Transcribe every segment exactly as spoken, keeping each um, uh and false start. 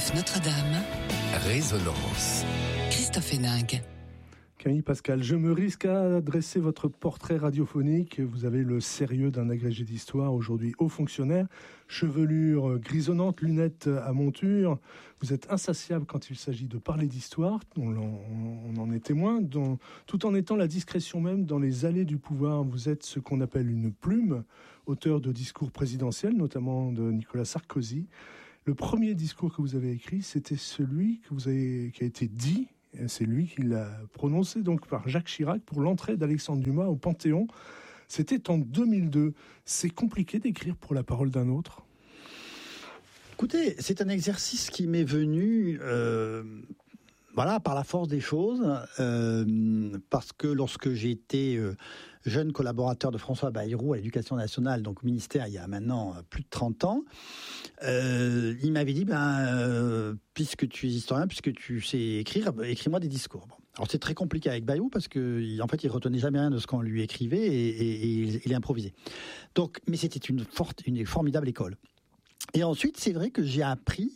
neuf Notre-Dame. Résonance. Christophe Héningue. Camille Pascal, je me risque à dresser votre portrait radiophonique. Vous avez le sérieux d'un agrégé d'histoire, aujourd'hui haut fonctionnaire, chevelure grisonnante, lunettes à monture. Vous êtes insatiable quand il s'agit de parler d'histoire, on, on, on en est témoin, dans, tout en étant la discrétion même dans les allées du pouvoir. Vous êtes ce qu'on appelle une plume, auteur de discours présidentiels, notamment de Nicolas Sarkozy. Le premier discours que vous avez écrit, c'était celui que vous avez, qui a été dit. C'est lui qui l'a prononcé donc par Jacques Chirac pour l'entrée d'Alexandre Dumas au Panthéon. C'était en deux mille deux. C'est compliqué d'écrire pour la parole d'un autre ? Écoutez, c'est un exercice qui m'est venu euh, voilà, par la force des choses, euh, parce que lorsque j'ai été euh, jeune collaborateur de François Bayrou à l'Éducation nationale, donc au ministère il y a maintenant plus de trente ans, euh, il m'avait dit, ben, euh, puisque tu es historien, puisque tu sais écrire, ben, écris-moi des discours. Bon. Alors c'est très compliqué avec Bayrou parce que en fait il retenait jamais rien de ce qu'on lui écrivait et, et, et il, il improvisait. Donc, mais c'était une forte, une formidable école. Et ensuite, c'est vrai que j'ai appris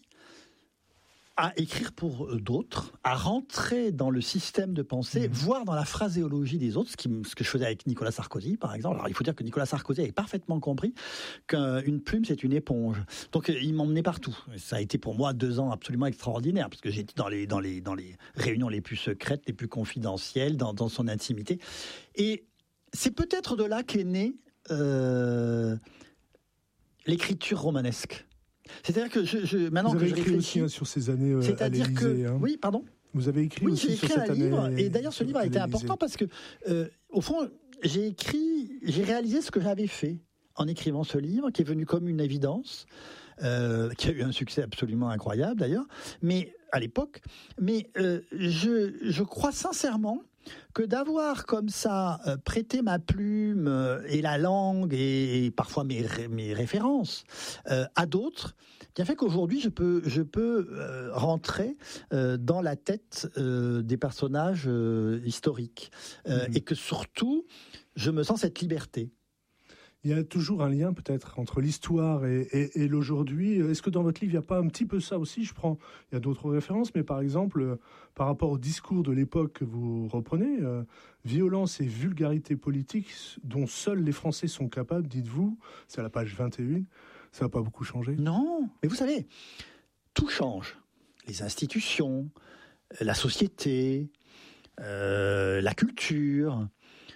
à écrire pour d'autres, à rentrer dans le système de pensée, mmh. voire dans la phraséologie des autres, ce, qui, ce que je faisais avec Nicolas Sarkozy, par exemple. Alors, il faut dire que Nicolas Sarkozy avait parfaitement compris qu'une plume, c'est une éponge. Donc, il m'emmenait partout. Ça a été pour moi deux ans absolument extraordinaires, parce que j'étais dans les, dans les, dans les réunions les plus secrètes, les plus confidentielles, dans, dans son intimité. Et c'est peut-être de là qu'est née euh, l'écriture romanesque. C'est-à-dire que je, je maintenant vous avez que je écrit aussi hein, sur ces années euh, c'est-à-dire à l'Élysée. que hein. oui, pardon. Vous avez écrit oui, aussi j'ai écrit sur cette un année. livre, et d'ailleurs ce livre a été important parce que, euh, au fond, j'ai écrit, j'ai réalisé ce que j'avais fait en écrivant ce livre, qui est venu comme une évidence, euh, qui a eu un succès absolument incroyable d'ailleurs, mais à l'époque. Mais euh, je, je crois sincèrement que d'avoir comme ça euh, prêté ma plume euh, et la langue et, et parfois mes, mes références euh, à d'autres, bien fait qu'aujourd'hui je peux, je peux euh, rentrer euh, dans la tête euh, des personnages euh, historiques euh, mmh. et que surtout je me sens cette liberté. Il y a toujours un lien peut-être entre l'histoire et, et, et l'aujourd'hui. Est-ce que dans votre livre, il n'y a pas un petit peu ça aussi ? Je prends, il y a d'autres références, mais par exemple, euh, par rapport au discours de l'époque que vous reprenez, euh, violence et vulgarité politique dont seuls les Français sont capables, dites-vous, c'est à la page vingt et un, ça n'a pas beaucoup changé ? Non, mais vous savez, tout change. Les institutions, la société, euh, la culture...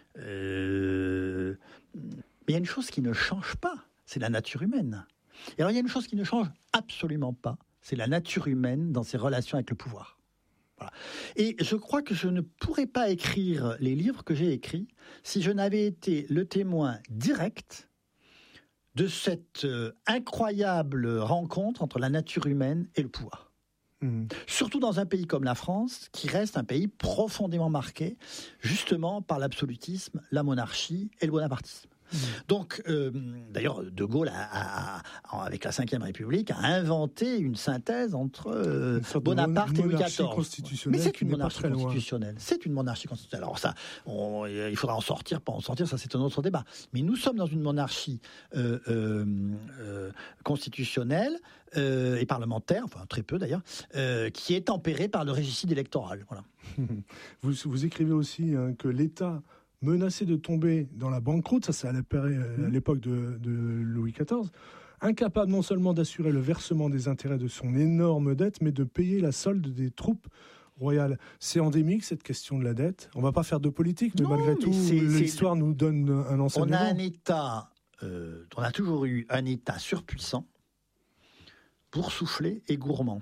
Euh, Mais il y a une chose qui ne change pas, c'est la nature humaine. Et alors il y a une chose qui ne change absolument pas, c'est la nature humaine dans ses relations avec le pouvoir. Voilà. Et je crois que je ne pourrais pas écrire les livres que j'ai écrits si je n'avais été le témoin direct de cette euh, incroyable rencontre entre la nature humaine et le pouvoir. Mmh. Surtout dans un pays comme la France, qui reste un pays profondément marqué, justement par l'absolutisme, la monarchie et le bonapartisme. Mmh. Donc, euh, d'ailleurs, De Gaulle, a, a, avec la cinquième République, a inventé une synthèse entre euh, Bonaparte et Louis quatorze. Mais c'est une monarchie constitutionnelle. C'est une monarchie constitutionnelle. Alors ça, on, il faudra en sortir, pas en sortir, ça c'est un autre débat. Mais nous sommes dans une monarchie euh, euh, euh, constitutionnelle euh, et parlementaire, enfin très peu d'ailleurs, euh, qui est tempérée par le régicide électoral. Voilà. Vous, vous écrivez aussi hein, que l'État menacé de tomber dans la banqueroute, ça c'est à l'époque de, de Louis quatorze, incapable non seulement d'assurer le versement des intérêts de son énorme dette, mais de payer la solde des troupes royales. C'est endémique cette question de la dette. On ne va pas faire de politique, mais non, malgré mais tout, c'est, l'histoire c'est... nous donne un enseignement. On a un État, euh, on a toujours eu un État surpuissant, boursouflé et gourmand.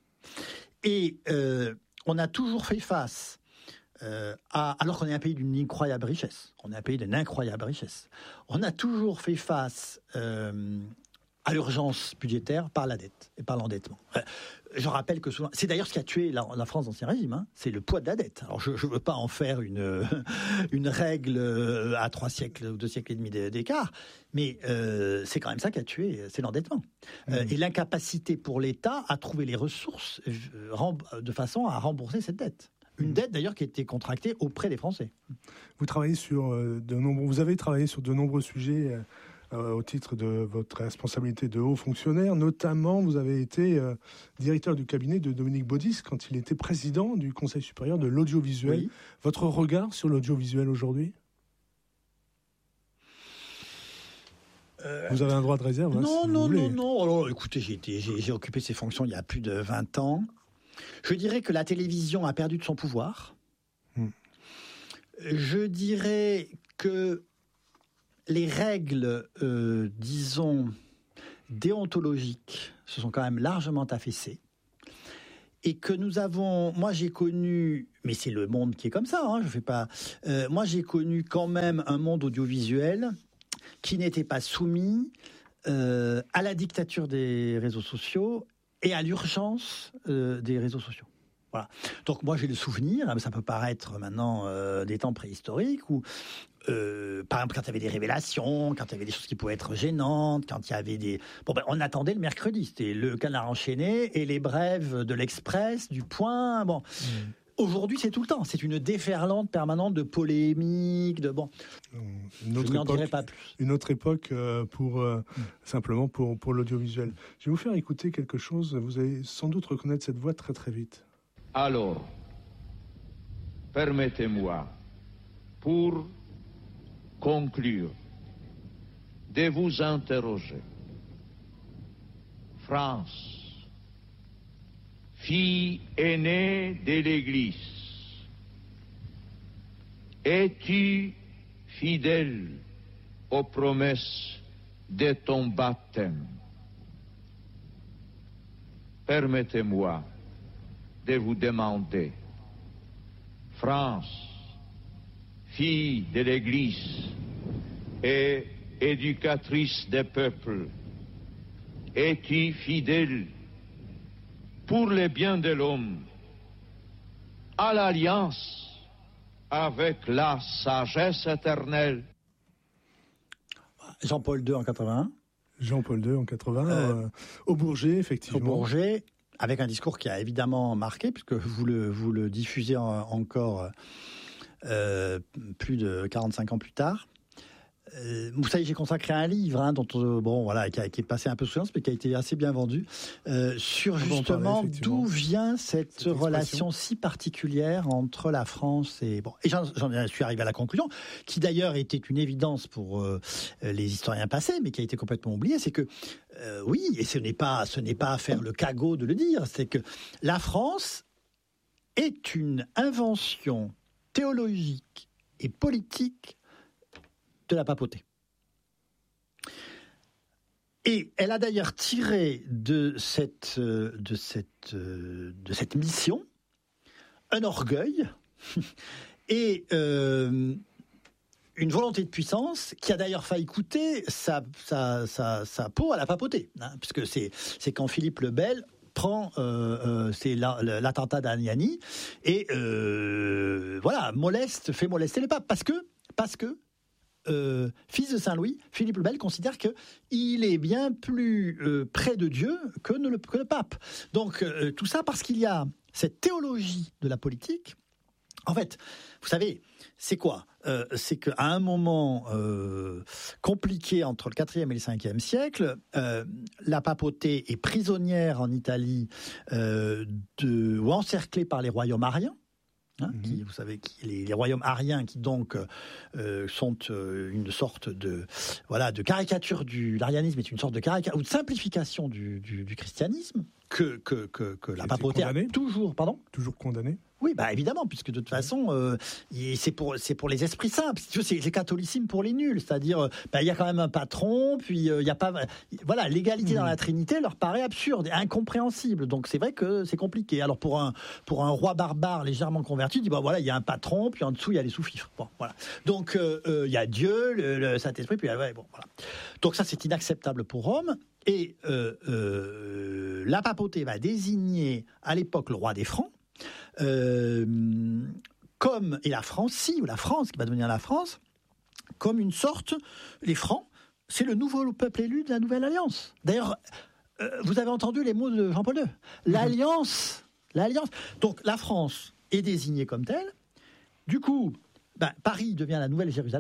Et euh, on a toujours fait face Euh, à, alors qu'on est un pays d'une incroyable richesse. On est un pays d'une incroyable richesse. On a toujours fait face euh, à l'urgence budgétaire par la dette et par l'endettement. Euh, je rappelle que souvent, c'est d'ailleurs ce qui a tué la, la France d'Ancien Régime, hein, c'est le poids de la dette. Alors je ne veux pas en faire une, une règle à trois siècles ou deux siècles et demi d'écart, mais euh, c'est quand même ça qui a tué, c'est l'endettement. Mmh. Euh, et l'incapacité pour l'État à trouver les ressources euh, de façon à rembourser cette dette. Une dette d'ailleurs qui a été contractée auprès des Français. Vous travaillez sur euh, de nombreux, vous avez travaillé sur de nombreux sujets euh, euh, au titre de votre responsabilité de haut fonctionnaire. Notamment, vous avez été euh, directeur du cabinet de Dominique Baudis quand il était président du Conseil supérieur de l'audiovisuel. Oui. Votre regard sur l'audiovisuel aujourd'hui ? Euh, vous avez un droit de réserve hein, Non, si non, vous voulez. non, non. Alors, écoutez, j'ai, été, j'ai, j'ai occupé ces fonctions il y a plus de vingt ans. Je dirais que la télévision a perdu de son pouvoir. Hmm. Je dirais que les règles, euh, disons, déontologiques se sont quand même largement affaissées. Et que nous avons... Moi, j'ai connu... Mais c'est le monde qui est comme ça, hein, je fais pas... Euh, moi, j'ai connu quand même un monde audiovisuel qui n'était pas soumis euh, à la dictature des réseaux sociaux et à l'urgence euh, des réseaux sociaux. Voilà. Donc moi j'ai le souvenir, ça peut paraître maintenant euh, des temps préhistoriques où, euh, par exemple, quand il y avait des révélations, quand il y avait des choses qui pouvaient être gênantes, quand il y avait des... Bon ben, on attendait le mercredi, c'était le Canard enchaîné et les brèves de l'Express, du Point, bon... Mmh. Aujourd'hui, c'est tout le temps. C'est une déferlante permanente de polémiques, de bon. Une autre je n'en époque, dirai pas plus. Une autre époque euh, pour euh, mm. simplement pour pour l'audiovisuel. Je vais vous faire écouter quelque chose. Vous allez sans doute reconnaître cette voix très très vite. Alors, permettez-moi, pour conclure, de vous interroger. France. Fille aînée de l'Église, es-tu fidèle aux promesses de ton baptême? Permettez-moi de vous demander, France, fille de l'Église et éducatrice des peuples, es-tu fidèle pour le bien de l'homme, à l'alliance avec la sagesse éternelle? Jean-Paul deux en quatre-vingt-un. Jean-Paul deux en quatre-vingts, euh, euh, au Bourget, effectivement. Au Bourget, avec un discours qui a évidemment marqué, puisque vous le, vous le diffusez en, encore euh, plus de quarante-cinq ans plus tard. Euh, vous savez, j'ai consacré un livre hein, dont euh, bon voilà qui, a, qui est passé un peu sous silence, mais qui a été assez bien vendu euh, sur justement parler, d'où vient cette, cette relation si particulière entre la France et bon. Et j'en, j'en suis arrivé à la conclusion, qui d'ailleurs était une évidence pour euh, les historiens passés, mais qui a été complètement oubliée, c'est que euh, oui, et ce n'est pas ce n'est pas à faire le cagot de le dire, c'est que la France est une invention théologique et politique de la papauté. Et elle a d'ailleurs tiré de cette, de cette, de cette mission un orgueil et euh, une volonté de puissance qui a d'ailleurs failli coûter sa, sa, sa, sa peau à la papauté, hein, puisque c'est, c'est quand Philippe le Bel prend euh, euh, c'est la, l'attentat d'Aniani et euh, voilà moleste, fait molester les papes parce que parce que Euh, fils de Saint-Louis, Philippe le Bel considère qu'il est bien plus euh, près de Dieu que, ne le, que le pape. Donc euh, tout ça parce qu'il y a cette théologie de la politique. En fait, vous savez, c'est quoi euh, C'est qu'à un moment euh, compliqué entre le quatrième et le cinquième siècle, euh, la papauté est prisonnière en Italie euh, de, ou encerclée par les royaumes ariens. Hein, mmh. qui, vous savez, qui, les, les royaumes ariens qui donc euh, sont euh, une sorte de voilà de caricature du l'arianisme est une sorte de caricature ou de simplification du, du, du christianisme que que que, que la papauté a toujours pardon toujours condamné. Oui, bah évidemment, puisque de toute façon, euh, c'est pour c'est pour les esprits simples. C'est le catholicisme pour les nuls, c'est-à-dire, bah, il y a quand même un patron, puis il euh, y a pas, voilà, l'égalité mmh. dans la Trinité leur paraît absurde, et incompréhensible. Donc c'est vrai que c'est compliqué. Alors pour un pour un roi barbare légèrement converti, il dit bah voilà, il y a un patron, puis en dessous il y a les sous-fifres. Bon, voilà. Donc il euh, euh, y a Dieu, le, le Saint-Esprit, puis ouais, bon, voilà. Donc ça c'est inacceptable pour Rome. Et euh, euh, la papauté va désigner à l'époque le roi des Francs. Euh, comme et la Francie ou la France qui va devenir la France comme une sorte, les Francs c'est le nouveau peuple élu de la nouvelle alliance. D'ailleurs euh, vous avez entendu les mots de Jean-Paul deux, l'alliance, l'alliance. Donc la France est désignée comme telle. Du coup ben, Paris devient la nouvelle Jérusalem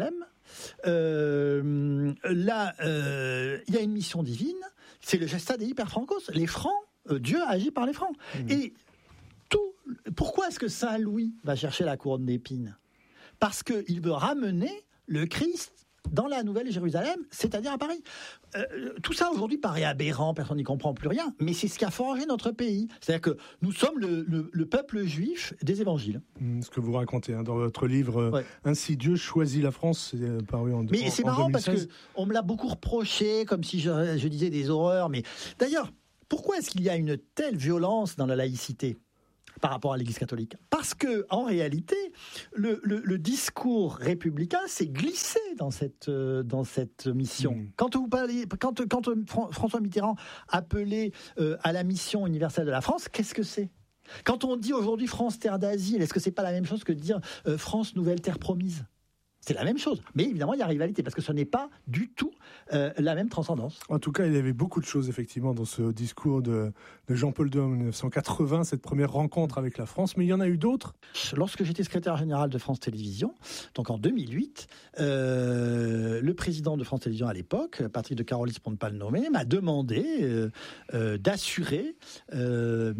euh, là, euh, il y a une mission divine, c'est le gesta dei per francos. Les Francs, euh, Dieu agit par les Francs. Mmh. Et tout, pourquoi est-ce que Saint Louis va chercher la couronne d'épines ? Parce qu'il veut ramener le Christ dans la Nouvelle Jérusalem, c'est-à-dire à Paris. Euh, tout ça aujourd'hui paraît aberrant, personne n'y comprend plus rien, mais c'est ce qui a forgé notre pays. C'est-à-dire que nous sommes le, le, le peuple juif des évangiles. Mmh, ce que vous racontez hein, dans votre livre ouais. « Ainsi Dieu choisit la France », c'est paru en Mais en, c'est en marrant deux mille seize. Parce qu'on me l'a beaucoup reproché, comme si je, je disais des horreurs. Mais d'ailleurs, pourquoi est-ce qu'il y a une telle violence dans la laïcité par rapport à l'Église catholique? Parce que, en réalité, le, le, le discours républicain s'est glissé dans cette, euh, dans cette mission. Mmh. Quand, vous parlez, quand, quand François Mitterrand appelait euh, à la mission universelle de la France, qu'est-ce que c'est? Quand on dit aujourd'hui France terre d'asile, est-ce que c'est pas la même chose que de dire euh, France nouvelle terre promise? C'est la même chose. Mais évidemment, il y a rivalité, parce que ce n'est pas du tout euh, la même transcendance. En tout cas, il y avait beaucoup de choses, effectivement, dans ce discours de, de Jean-Paul deux en mille neuf cent quatre-vingts, cette première rencontre avec la France. Mais il y en a eu d'autres. Lorsque j'étais secrétaire général de France Télévisions, donc en deux mille huit, euh, le président de France Télévisions à l'époque, Patrick de Carolis pour ne pas le nommer, m'a demandé euh, euh, d'assurer euh,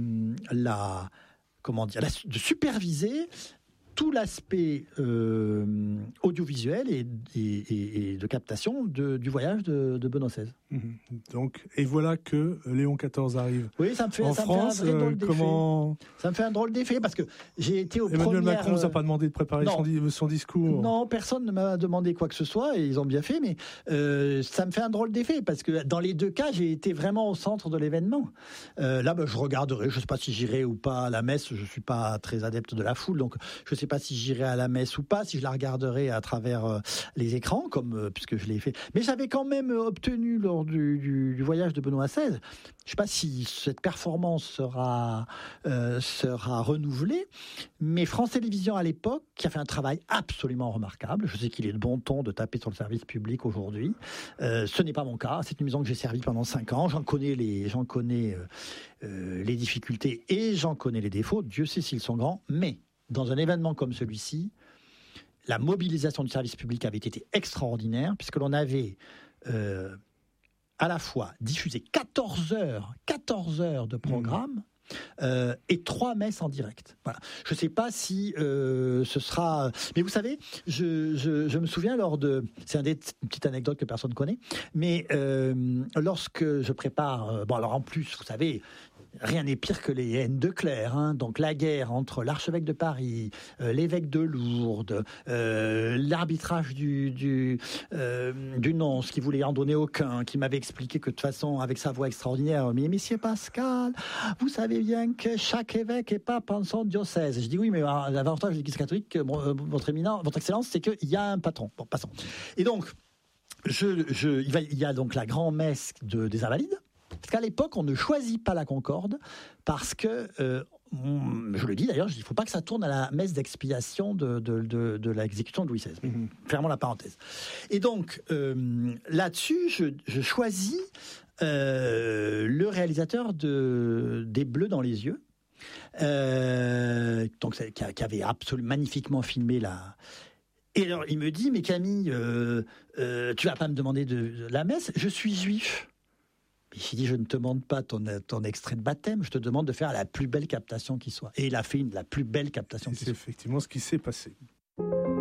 la... comment dire, la, de superviser tout l'aspect euh, audiovisuel et, et, et de captation de, du voyage de, de Benoît seize. Mmh. Donc, et voilà que Léon quatorze arrive. Oui, ça me fait, en ça France. Me fait un vrai drôle euh, comment Ça me fait un drôle d'effet parce que j'ai été au Emmanuel premières... Macron ne vous a pas demandé de préparer non. son, son discours. Non, personne ne m'a demandé quoi que ce soit et ils ont bien fait, mais euh, ça me fait un drôle d'effet parce que dans les deux cas, j'ai été vraiment au centre de l'événement. Euh, là, ben, je regarderai, je ne sais pas si j'irai ou pas à la messe, je ne suis pas très adepte de la foule, donc je ne sais pas si j'irai à la messe ou pas, si je la regarderai à travers euh, les écrans, comme euh, puisque je l'ai fait. Mais j'avais quand même obtenu lors du, du, du voyage de Benoît seize, je ne sais pas si cette performance sera, euh, sera renouvelée, mais France Télévisions à l'époque, qui a fait un travail absolument remarquable, je sais qu'il est de bon ton de taper sur le service public aujourd'hui, euh, ce n'est pas mon cas, c'est une maison que j'ai servie pendant cinq ans, j'en connais les, j'en connais, euh, euh, les difficultés et j'en connais les défauts, Dieu sait s'ils sont grands, mais dans un événement comme celui-ci, la mobilisation du service public avait été extraordinaire, puisque l'on avait euh, à la fois diffusé quatorze heures, quatorze heures de programme, mmh. Euh, et trois messes en direct. Voilà. Je ne sais pas si euh, ce sera... Mais vous savez, je, je, je me souviens lors de... C'est un des, une petite anecdote que personne ne connaît, mais euh, lorsque je prépare... Euh, bon, alors en plus, vous savez... Rien n'est pire que les haines de clercs, hein. Donc la guerre entre l'archevêque de Paris, euh, l'évêque de Lourdes, euh, l'arbitrage du, du, euh, du nonce qui voulait en donner aucun, qui m'avait expliqué que de toute façon, avec sa voix extraordinaire, mais Messieurs Pascal, vous savez bien que chaque évêque est pape en son diocèse. Je dis oui, mais l'avantage de l'Église catholique, votre éminence, votre excellence, c'est qu'il y a un patron. Bon, passons. Et donc, je, je, il, va, il y a donc la grand-messe de, des Invalides. Parce qu'à l'époque, on ne choisit pas la Concorde parce que, euh, on, je le dis d'ailleurs, il ne faut pas que ça tourne à la messe d'expiation de, de, de, de l'exécution de Louis seize. Mmh. Fermons la parenthèse. Et donc, euh, là-dessus, je, je choisis euh, le réalisateur de, des Bleus dans les yeux, euh, donc, qui, a, qui avait absolument magnifiquement filmé la... Et alors, il me dit, mais Camille, euh, euh, tu ne vas pas me demander de, de la messe, je suis juif. Et j'ai dit, je ne te demande pas ton, ton extrait de baptême, je te demande de faire la plus belle captation qui soit. Et il a fait une, la plus belle captation qui soit. C'est effectivement ce qui s'est passé.